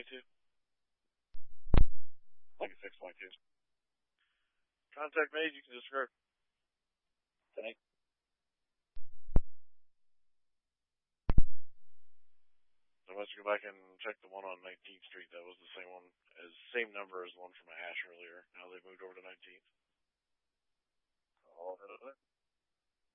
6.2. Like a 6.2. Contact made, you can discard. Thanks. I must go back and check the one on 19th Street. That was the same number as the one from Ash earlier. Now they've moved over to 19th. I'll hit it.